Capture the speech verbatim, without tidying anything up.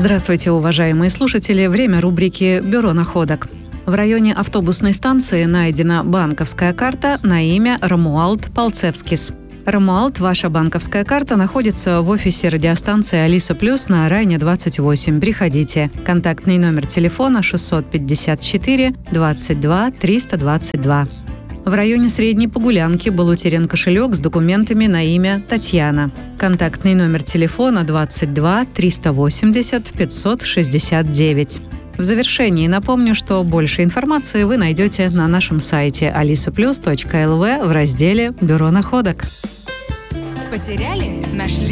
Здравствуйте, уважаемые слушатели. Время рубрики «Бюро находок». В районе автобусной станции найдена банковская карта на имя Ромуалд Палцевскис. Ромуалд, ваша банковская карта находится в офисе радиостанции «Алиса Плюс» на Райне двадцать восемь. Приходите. Контактный номер телефона шестьсот пятьдесят четыре двадцать два триста двадцать два. В районе Средней Погулянки был утерян кошелек с документами на имя Татьяна. Контактный номер телефона двадцать два триста восемьдесят пятьсот шестьдесят девять. В завершении напомню, что больше информации вы найдете на нашем сайте алиса плюс точка эл ви в разделе «Бюро находок». Потеряли? Нашли?